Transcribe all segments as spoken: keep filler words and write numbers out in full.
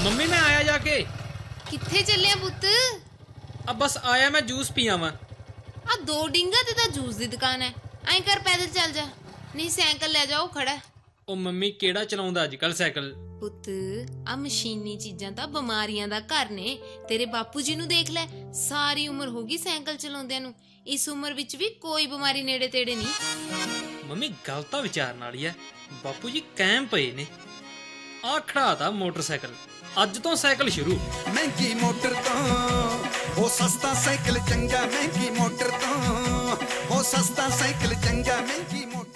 Mummy ਮੈਂ ਆਇਆ ਜਾ ਕੇ। ਕਿੱਥੇ ਚੱਲਿਆ ਪੁੱਤ? ਆ ਬਸ ਆਇਆ, ਮੈਂ ਜੂਸ ਪੀਆ ਵਾ। ਆ ਦੋ ਡਿੰਗਾ ਤੇ ਤਾਂ ਜੂਸ ਦੀ ਦੁਕਾਨ ਹੈ, ਐਂ ਕਰ ਪੈਦਲ ਚੱਲ ਜਾ, ਨਹੀਂ ਸਾਈਕਲ ਲੈ ਜਾਓ ਖੜਾ। ਉਹ ਮੰਮੀ ਕਿਹੜਾ ਚਲਾਉਂਦਾ ਅੱਜ ਕੱਲ ਸਾਈਕਲ? ਪੁੱਤ ਆ ਮਸ਼ੀਨੀ ਚੀਜ਼ਾਂ ਤਾਂ ਬਿਮਾਰੀਆਂ ਦਾ ਘਰ ਨੇ। ਤੇਰੇ ਬਾਪੂ ਜੀ ਨੂੰ ਦੇਖ ਲੈ, ਸਾਰੀ ਉਮਰ ਹੋ ਗਈ ਸਾਈਕਲ ਚਲਾਉਂਦਿਆਂ ਨੂੰ, ਇਸ ਉਮਰ ਵਿੱਚ ਵੀ ਕੋਈ ਬਿਮਾਰੀ ਨੇੜੇ ਤੇੜੇ ਨਹੀਂ। ਮੰਮੀ ਗੱਲ ਤਾਂ ਵਿਚਾਰਨ ਵਾਲੀ ਐ, ਬਾਪੂ ਜੀ ਕਾਇਮ ਪਏ ਨੇ। ਆ ਖੜਾਤਾ ਮੋਟਰਸਾਈਕਲ, ਅੱਜ ਤੋਂ ਸਾਈਕਲ ਸ਼ੁਰੂ। ਮਹਿੰਗੀ ਮੋਟਰ ਤੋਂ ਉਹ ਸਸਤਾ ਸਾਈਕਲ ਚੰਗਾ, ਮਹਿੰਗੀ ਮੋਟਰ ਤੋਂ ਉਹ ਸਸਤਾ ਸਾਈਕਲ ਚੰਗਾ, ਮਹਿੰਗੀ ਮੋਟਰ।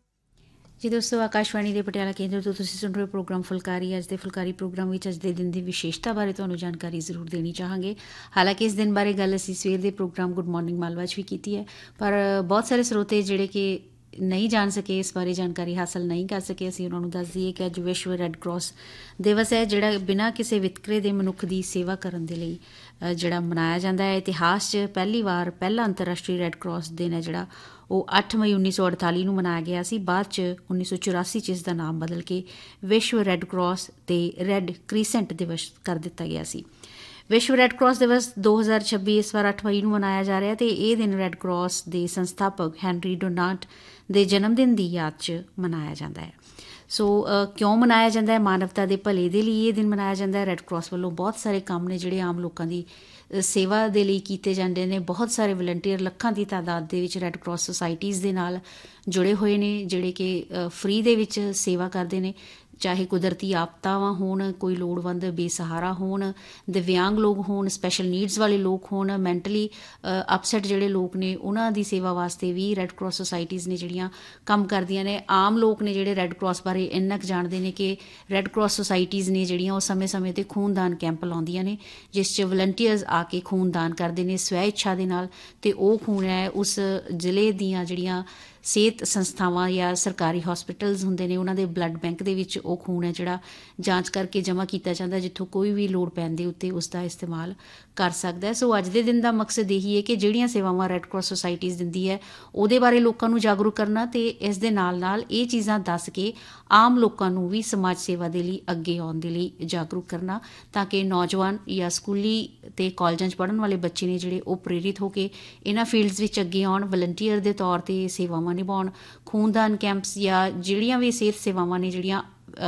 ਜੀ ਦੋਸਤੋ, ਆਕਾਸ਼ਵਾਣੀ ਦੇ ਪਟਿਆਲਾ ਕੇਂਦਰ ਤੋਂ ਤੁਸੀਂ ਸੁਣ ਰਹੇ ਪ੍ਰੋਗਰਾਮ ਫੁਲਕਾਰੀ। ਅੱਜ ਦੇ ਫੁਲਕਾਰੀ ਪ੍ਰੋਗਰਾਮ ਵਿੱਚ ਅੱਜ ਦੇ ਦਿਨ ਦੀ ਵਿਸ਼ੇਸ਼ਤਾ ਬਾਰੇ ਤੁਹਾਨੂੰ ਜਾਣਕਾਰੀ ਜ਼ਰੂਰ ਦੇਣੀ ਚਾਹਾਂਗੇ। ਹਾਲਾਂਕਿ ਇਸ ਦਿਨ ਬਾਰੇ ਗੱਲ ਅਸੀਂ ਸਵੇਰ ਦੇ ਪ੍ਰੋਗਰਾਮ ਗੁੱਡ ਮਾਰਨਿੰਗ ਮਾਲਵਾ 'ਚ ਵੀ ਕੀਤੀ ਹੈ, ਪਰ ਬਹੁਤ ਸਾਰੇ ਸਰੋਤੇ ਜਿਹੜੇ ਕਿ ਨਹੀਂ ਜਾਣ ਸਕੇ, ਇਸ ਬਾਰੇ ਜਾਣਕਾਰੀ ਹਾਸਲ ਨਹੀਂ ਕਰ ਸਕੇ, ਅਸੀਂ ਉਹਨਾਂ ਨੂੰ ਦੱਸ ਦਈਏ ਕਿ ਅੱਜ ਵਿਸ਼ਵ ਰੈੱਡ ਕਰਾਸ ਦਿਵਸ ਹੈ, ਜਿਹੜਾ ਬਿਨਾਂ ਕਿਸੇ ਵਿਤਕਰੇ ਦੇ ਮਨੁੱਖ ਦੀ ਸੇਵਾ ਕਰਨ ਦੇ ਲਈ ਜਿਹੜਾ ਮਨਾਇਆ ਜਾਂਦਾ ਹੈ। ਇਤਿਹਾਸ 'ਚ ਪਹਿਲੀ ਵਾਰ ਪਹਿਲਾ ਅੰਤਰਰਾਸ਼ਟਰੀ ਰੈੱਡ ਕਰਾਸ ਦਿਨ ਹੈ ਜਿਹੜਾ ਉਹ ਅੱਠ ਮਈ ਉੱਨੀ ਸੌ ਅੜਤਾਲੀ ਨੂੰ ਮਨਾਇਆ ਗਿਆ ਸੀ। ਬਾਅਦ 'ਚ ਉੱਨੀ ਸੌ ਚੁਰਾਸੀ 'ਚ ਇਸ ਦਾ ਨਾਮ ਬਦਲ ਕੇ ਵਿਸ਼ਵ ਰੈੱਡ ਕਰਾਸ ਤੇ ਰੈੱਡ ਕ੍ਰੀਸੈਂਟ ਦਿਵਸ ਕਰ ਦਿੱਤਾ ਗਿਆ ਸੀ। ਵਿਸ਼ਵ ਰੈੱਡ ਕਰਾਸ ਦਿਵਸ ਦੋ ਹਜ਼ਾਰ ਛੱਬੀ ਇਸ ਵਾਰ ਅੱਠ ਮਈ ਨੂੰ ਮਨਾਇਆ ਜਾ ਰਿਹਾ ਅਤੇ ਇਹ ਦਿਨ ਰੈੱਡ ਕਰਾਸ ਦੇ ਸੰਸਥਾਪਕ ਹੈਨਰੀ ਡੋਨਾਟ ਦੇ ਜਨਮ ਦਿਨ ਦੀ ਯਾਦ 'ਚ ਮਨਾਇਆ ਜਾਂਦਾ ਹੈ। ਸੋ ਕਿਉਂ ਮਨਾਇਆ ਜਾਂਦਾ ਹੈ? ਮਾਨਵਤਾ ਦੇ ਭਲੇ ਦੇ ਲਈ ਇਹ ਦਿਨ ਮਨਾਇਆ ਜਾਂਦਾ ਹੈ। ਰੈੱਡ ਕਰਾਸ ਵੱਲੋਂ ਬਹੁਤ ਸਾਰੇ ਕੰਮ ਨੇ ਜਿਹੜੇ ਆਮ ਲੋਕਾਂ ਦੀ ਸੇਵਾ ਦੇ ਲਈ ਕੀਤੇ ਜਾਂਦੇ ਨੇ। ਬਹੁਤ ਸਾਰੇ ਵਲੰਟੀਅਰ ਲੱਖਾਂ ਦੀ ਤਾਦਾਦ ਦੇ ਵਿੱਚ ਰੈੱਡ ਕਰਾਸ ਸੁਸਾਇਟੀਜ਼ ਦੇ ਨਾਲ ਜੁੜੇ ਹੋਏ ਨੇ, ਜਿਹੜੇ ਕਿ ਫ੍ਰੀ ਦੇ ਵਿੱਚ ਸੇਵਾ ਕਰਦੇ ਨੇ। ਚਾਹੇ ਕੁਦਰਤੀ ਆਫਤਾਵਾਂ ਹੋਣ, ਕੋਈ ਲੋੜਵੰਦ ਬੇਸਹਾਰਾ ਹੋਣ, ਦਿਵਿਆਂਗ ਲੋਕ ਹੋਣ, ਸਪੈਸ਼ਲ ਨੀਡਸ ਵਾਲੇ ਲੋਕ ਹੋਣ, ਮੈਂਟਲੀ ਅਪਸੈਟ ਜਿਹੜੇ ਲੋਕ ਨੇ, ਉਹਨਾਂ ਦੀ ਸੇਵਾ ਵਾਸਤੇ ਵੀ ਰੈੱਡ ਕਰਾਸ ਸੁਸਾਇਟੀਜ਼ ਨੇ ਜਿਹੜੀਆਂ ਕੰਮ ਕਰਦੀਆਂ ਨੇ। ਆਮ ਲੋਕ ਨੇ ਜਿਹੜੇ ਰੈੱਡ ਕਰਾਸ ਬਾਰੇ ਇੰਨਾ ਕੁ ਜਾਣਦੇ ਨੇ ਕਿ ਰੈੱਡ ਕਰਾਸ ਸੁਸਾਇਟੀਜ਼ ਨੇ ਜਿਹੜੀਆਂ ਉਹ ਸਮੇਂ ਸਮੇਂ 'ਤੇ ਖੂਨਦਾਨ ਕੈਂਪ ਲਾਉਂਦੀਆਂ ਨੇ, ਜਿਸ 'ਚ ਵਲੰਟੀਅਰਸ ਆ ਕੇ ਖੂਨਦਾਨ ਕਰਦੇ ਨੇ ਸਵੈ ਇੱਛਾ ਦੇ ਨਾਲ, ਅਤੇ ਉਹ ਖੂਨ ਹੈ ਉਸ ਜ਼ਿਲ੍ਹੇ ਦੀਆਂ ਜਿਹੜੀਆਂ ਸਿਹਤ ਸੰਸਥਾਵਾਂ ਜਾਂ ਸਰਕਾਰੀ ਹੋਸਪਿਟਲਸ ਹੁੰਦੇ ਨੇ ਉਹਨਾਂ ਦੇ ਬਲੱਡ ਬੈਂਕ ਦੇ ਵਿੱਚ ਉਹ ਖੂਨ ਹੈ ਜਿਹੜਾ ਜਾਂਚ ਕਰਕੇ ਜਮ੍ਹਾਂ ਕੀਤਾ ਜਾਂਦਾ, ਜਿੱਥੋਂ ਕੋਈ ਵੀ ਲੋੜ ਪੈਣ ਦੇ ਉੱਤੇ ਉਸ ਦਾ ਇਸਤੇਮਾਲ ਕਰ ਸਕਦਾ ਹੈ। ਸੋ ਅੱਜ ਦੇ ਦਿਨ ਦਾ ਮਕਸਦ ਇਹੀ ਹੈ ਕਿ ਜਿਹੜੀਆਂ ਸੇਵਾਵਾਂ ਰੈੱਡ ਕਰਾਸ ਸੁਸਾਇਟੀਜ਼ ਦਿੰਦੀ ਹੈ ਉਹਦੇ ਬਾਰੇ ਲੋਕਾਂ ਨੂੰ ਜਾਗਰੂਕ ਕਰਨਾ, ਅਤੇ ਇਸ ਦੇ ਨਾਲ ਨਾਲ ਇਹ ਚੀਜ਼ਾਂ ਦੱਸ ਕੇ ਆਮ ਲੋਕਾਂ ਨੂੰ ਵੀ ਸਮਾਜ ਸੇਵਾ ਦੇ ਲਈ ਅੱਗੇ ਆਉਣ ਦੇ ਲਈ ਜਾਗਰੂਕ ਕਰਨਾ, ਤਾਂ ਕਿ ਨੌਜਵਾਨ ਜਾਂ ਸਕੂਲੀ ਅਤੇ ਕਾਲਜਾਂ 'ਚ ਪੜ੍ਹਨ ਵਾਲੇ ਬੱਚੇ ਨੇ ਜਿਹੜੇ ਉਹ ਪ੍ਰੇਰਿਤ ਹੋ ਕੇ ਇਹਨਾਂ ਫੀਲਡਸ ਵਿੱਚ ਅੱਗੇ ਆਉਣ, ਵਲੰਟੀਅਰ ਦੇ ਤੌਰ 'ਤੇ ਸੇਵਾਵਾਂ ਨਿਭਾਉਣ। ਖੂਨਦਾਨ ਕੈਂਪਸ ਜਾਂ ਜਿਹੜੀਆਂ ਵੀ ਸਿਹਤ ਸੇਵਾਵਾਂ ਨੇ ਜਿਹੜੀਆਂ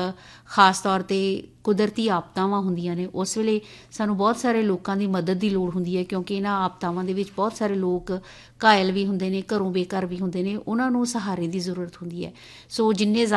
ਖਾਸ ਤੌਰ 'ਤੇ ਕੁਦਰਤੀ ਆਪਦਾਵਾਂ ਹੁੰਦੀਆਂ ਨੇ, ਉਸ ਵੇਲੇ ਸਾਨੂੰ ਬਹੁਤ ਸਾਰੇ ਲੋਕਾਂ ਦੀ ਮਦਦ ਦੀ ਲੋੜ ਹੁੰਦੀ ਹੈ, ਕਿਉਂਕਿ ਇਹਨਾਂ ਆਪਦਾਵਾਂ ਦੇ ਵਿੱਚ ਬਹੁਤ ਸਾਰੇ ਲੋਕ ਘਾਇਲ ਵੀ ਹੁੰਦੇ ਨੇ, ਘਰੋਂ ਬੇਘਰ ਵੀ ਹੁੰਦੇ ਨੇ, ਉਹਨਾਂ ਨੂੰ ਸਹਾਰੇ ਦੀ ਜ਼ਰੂਰਤ ਹੁੰਦੀ ਹੈ। ਸੋ ਜਿੰਨੇ